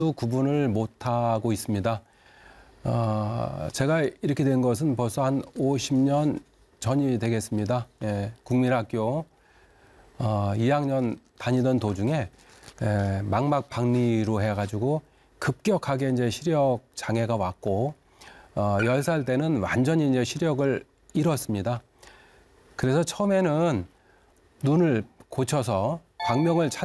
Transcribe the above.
구분을 못하고 있습니다. 제가 이렇게 된 것은 벌써 한 50년 전이 되겠습니다. 예, 국민학교 2학년 다니던 도중에 망막박리로 해가지고 급격하게 이제 시력 장애가 왔고 10살 때는 완전히 이제 시력을 잃었습니다. 그래서 처음에는 눈을 고쳐서 광명을